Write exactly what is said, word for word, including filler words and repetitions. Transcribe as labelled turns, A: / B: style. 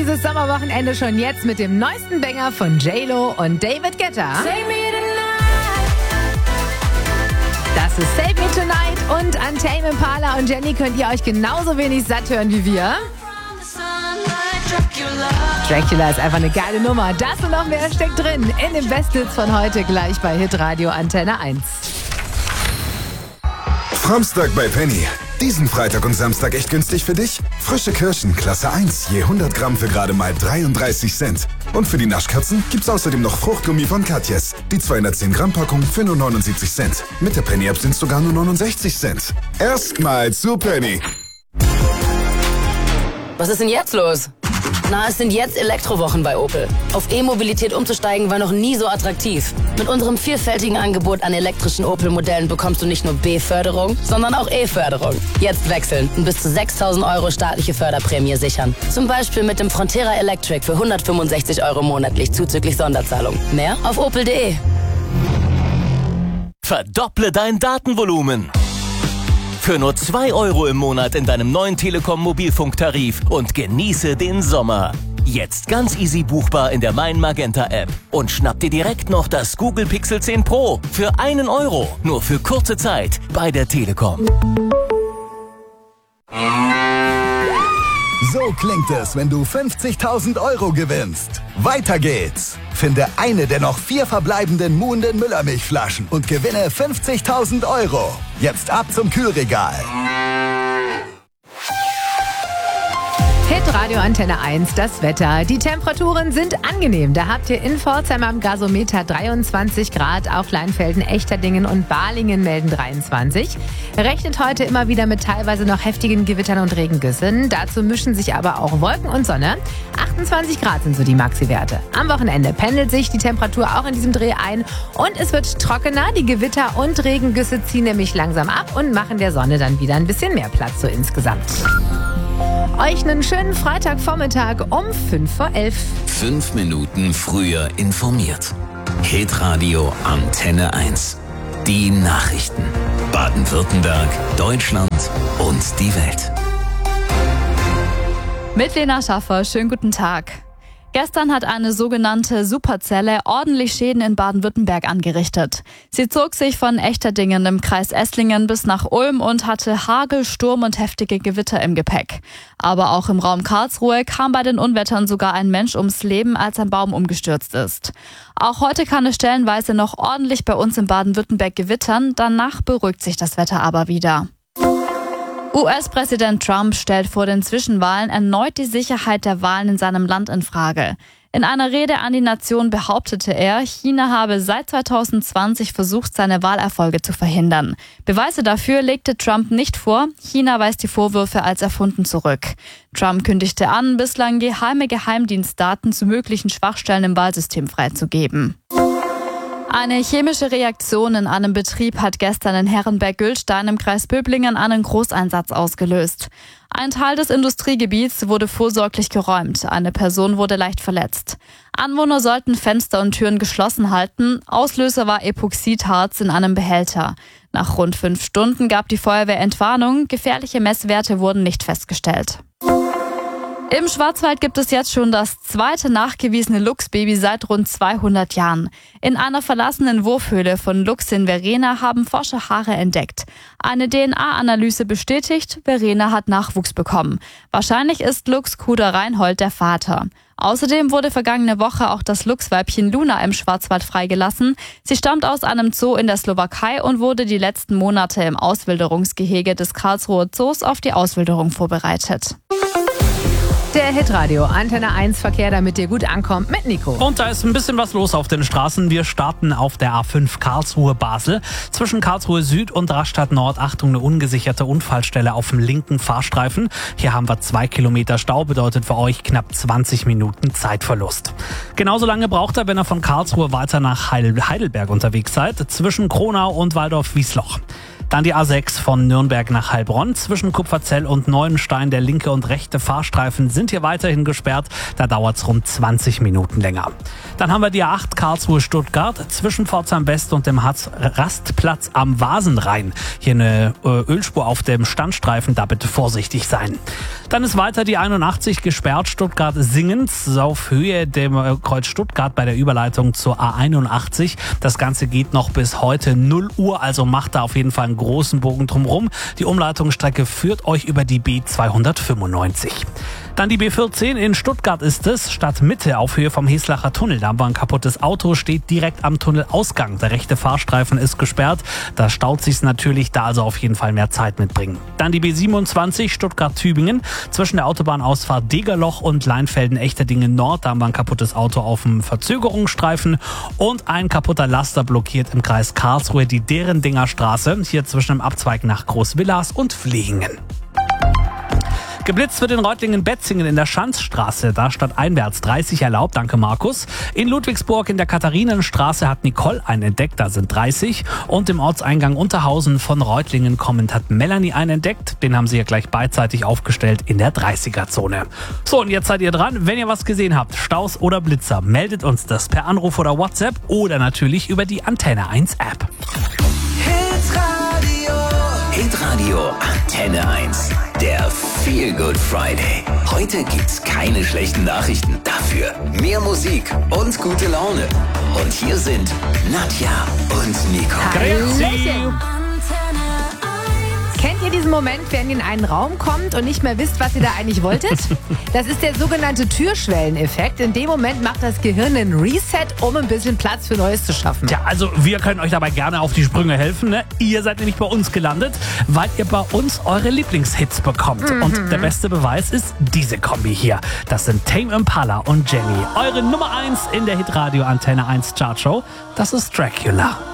A: dieses Sommerwochenende schon jetzt mit dem neuesten Banger von J-Lo und David Guetta. Das ist Save Me Tonight und an Tame Impala und Jenny könnt ihr euch genauso wenig satt hören wie wir. Dracula ist einfach eine geile Nummer. Das und noch mehr steckt drin in den Besthits von heute gleich bei Hitradio Antenne eins.
B: Samstag bei Penny. Diesen Freitag und Samstag echt günstig für dich? Frische Kirschen, Klasse eins, je hundert Gramm für gerade mal dreiunddreißig Cent. Und für die Naschkatzen gibt's außerdem noch Fruchtgummi von Katjes. Die zweihundertzehn Gramm Packung für nur neunundsiebzig Cent. Mit der Penny-App sind's sogar nur neunundsechzig Cent. Erstmal zu Penny.
C: Was ist denn jetzt los? Na, es sind jetzt Elektrowochen bei Opel. Auf E-Mobilität umzusteigen war noch nie so attraktiv. Mit unserem vielfältigen Angebot an elektrischen Opel-Modellen bekommst du nicht nur B-Förderung, sondern auch E-Förderung. Jetzt wechseln und bis zu sechstausend Euro staatliche Förderprämie sichern. Zum Beispiel mit dem Frontera Electric für hundertfünfundsechzig Euro monatlich zuzüglich Sonderzahlung. Mehr auf opel punkt de.
D: Verdopple dein Datenvolumen. Für nur zwei Euro im Monat in deinem neuen Telekom-Mobilfunktarif und genieße den Sommer. Jetzt ganz easy buchbar in der Mein Magenta App. Und schnapp dir direkt noch das Google Pixel zehn Pro für einen Euro. Nur für kurze Zeit bei der Telekom.
E: So klingt es, wenn du fünfzigtausend Euro gewinnst. Weiter geht's. Finde eine der noch vier verbleibenden Muhnden Müllermilchflaschen und gewinne fünfzigtausend Euro. Jetzt ab zum Kühlregal.
A: Hitradio Antenne eins, das Wetter. Die Temperaturen sind angenehm. Da habt ihr in Pforzheim am Gasometer dreiundzwanzig Grad, auch Leinfelden, Echterdingen und Balingen melden dreiundzwanzig. Rechnet heute immer wieder mit teilweise noch heftigen Gewittern und Regengüssen. Dazu mischen sich aber auch Wolken und Sonne. achtundzwanzig Grad sind so die Maxi-Werte. Am Wochenende pendelt sich die Temperatur auch in diesem Dreh ein und es wird trockener. Die Gewitter und Regengüsse ziehen nämlich langsam ab und machen der Sonne dann wieder ein bisschen mehr Platz so insgesamt. Euch einen schönen Freitagvormittag um fünf vor elf.
F: Fünf Minuten früher informiert. Hitradio Antenne eins. Die Nachrichten. Baden-Württemberg, Deutschland und die Welt.
G: Mit Lena Schaffer, schönen guten Tag. Gestern hat eine sogenannte Superzelle ordentlich Schäden in Baden-Württemberg angerichtet. Sie zog sich von Echterdingen im Kreis Esslingen bis nach Ulm und hatte Hagel, Sturm und heftige Gewitter im Gepäck. Aber auch im Raum Karlsruhe kam bei den Unwettern sogar ein Mensch ums Leben, als ein Baum umgestürzt ist. Auch heute kann es stellenweise noch ordentlich bei uns in Baden-Württemberg gewittern, danach beruhigt sich das Wetter aber wieder. U S-Präsident Trump stellt vor den Zwischenwahlen erneut die Sicherheit der Wahlen in seinem Land in Frage. In einer Rede an die Nation behauptete er, China habe seit zweitausendzwanzig versucht, seine Wahlerfolge zu verhindern. Beweise dafür legte Trump nicht vor. China weist die Vorwürfe als erfunden zurück. Trump kündigte an, bislang geheime Geheimdienstdaten zu möglichen Schwachstellen im Wahlsystem freizugeben. Eine chemische Reaktion in einem Betrieb hat gestern in Herrenberg-Gülstein im Kreis Böblingen einen Großeinsatz ausgelöst. Ein Teil des Industriegebiets wurde vorsorglich geräumt. Eine Person wurde leicht verletzt. Anwohner sollten Fenster und Türen geschlossen halten. Auslöser war Epoxidharz in einem Behälter. Nach rund fünf Stunden gab die Feuerwehr Entwarnung. Gefährliche Messwerte wurden nicht festgestellt. Im Schwarzwald gibt es jetzt schon das zweite nachgewiesene Luchsbaby seit rund zweihundert Jahren. In einer verlassenen Wurfhöhle von Luchsin Verena haben Forscher Haare entdeckt. Eine D N A-Analyse bestätigt, Verena hat Nachwuchs bekommen. Wahrscheinlich ist Luchskuder Reinhold der Vater. Außerdem wurde vergangene Woche auch das Luchsweibchen Luna im Schwarzwald freigelassen. Sie stammt aus einem Zoo in der Slowakei und wurde die letzten Monate im Auswilderungsgehege des Karlsruher Zoos auf die Auswilderung vorbereitet.
A: Der Hitradio Antenne eins Verkehr, damit ihr gut ankommt, mit Nico.
H: Und da ist ein bisschen was los auf den Straßen. Wir starten auf der A fünf Karlsruhe-Basel. Zwischen Karlsruhe Süd und Rastatt Nord, Achtung, eine ungesicherte Unfallstelle auf dem linken Fahrstreifen. Hier haben wir zwei Kilometer Stau, bedeutet für euch knapp zwanzig Minuten Zeitverlust. Genauso lange braucht er, wenn ihr von Karlsruhe weiter nach Heidelberg unterwegs seid, zwischen Kronau und Waldorf-Wiesloch. Dann die A sechs von Nürnberg nach Heilbronn. Zwischen Kupferzell und Neuenstein, der linke und rechte Fahrstreifen sind hier weiterhin gesperrt. Da dauert es rund zwanzig Minuten länger. Dann haben wir die A acht Karlsruhe-Stuttgart zwischen Pforzheim West und dem Rastplatz am Vasenrhein. Hier eine äh, Ölspur auf dem Standstreifen, da bitte vorsichtig sein. Dann ist weiter die einundachtzig gesperrt, Stuttgart-Singens auf Höhe dem äh, Kreuz Stuttgart bei der Überleitung zur A einundachtzig. Das Ganze geht noch bis heute null Uhr, also macht da auf jeden Fall einen großen Bogen drumherum. Die Umleitungsstrecke führt euch über die B zweihundertfünfundneunzig. Dann die B vierzehn in Stuttgart ist es, Stadtmitte auf Höhe vom Heslacher Tunnel. Da war ein kaputtes Auto, steht direkt am Tunnelausgang. Der rechte Fahrstreifen ist gesperrt. Da staut sich's natürlich, da also auf jeden Fall mehr Zeit mitbringen. Dann die B siebenundzwanzig Stuttgart-Tübingen zwischen der Autobahnausfahrt Degerloch und Leinfelden-Echterdingen Nord. Da haben wir ein kaputtes Auto auf dem Verzögerungsstreifen und ein kaputter Laster blockiert im Kreis Karlsruhe die Derendinger Straße, hier zwischen dem Abzweig nach Großvillas und Flehingen. Geblitzt wird in Reutlingen-Betzingen in der Schanzstraße, da statt einwärts dreißig erlaubt, danke Markus. In Ludwigsburg in der Katharinenstraße hat Nicole einen entdeckt, da sind dreißig. Und im Ortseingang Unterhausen von Reutlingen kommend hat Melanie einen entdeckt, den haben sie ja gleich beidseitig aufgestellt in der dreißiger-Zone. So, und jetzt seid ihr dran, wenn ihr was gesehen habt, Staus oder Blitzer, meldet uns das per Anruf oder WhatsApp oder natürlich über die Antenne eins App.
F: Hitradio Antenne eins. Der Feel Good Friday. Heute gibt's keine schlechten Nachrichten. Dafür mehr Musik und gute Laune. Und hier sind Nadja und Nico.
A: Hallöchen. Kennt ihr diesen Moment, wenn ihr in einen Raum kommt und nicht mehr wisst, was ihr da eigentlich wolltet? Das ist der sogenannte Türschwelleneffekt. In dem Moment macht das Gehirn einen Reset, um ein bisschen Platz für Neues zu schaffen.
H: Tja, also wir können euch dabei gerne auf die Sprünge helfen. Ne? Ihr seid nämlich bei uns gelandet, weil ihr bei uns eure Lieblingshits bekommt. Mhm. Und der beste Beweis ist diese Kombi hier. Das sind Tame Impala und Jenny. Eure Nummer eins in der Hitradio Antenne eins Chartshow. Das ist Dracula.